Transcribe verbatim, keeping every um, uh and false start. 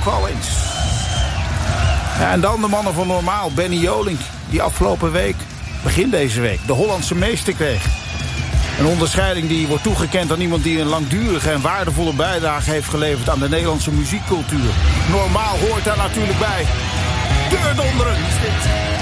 Collins. Ja, en dan de mannen van Normaal, Benny Jolink, die afgelopen week, begin deze week, de Hollandse meester kreeg. Een onderscheiding die wordt toegekend aan iemand die een langdurige en waardevolle bijdrage heeft geleverd aan de Nederlandse muziekcultuur. Normaal hoort daar natuurlijk bij. Deurdonderen is dit.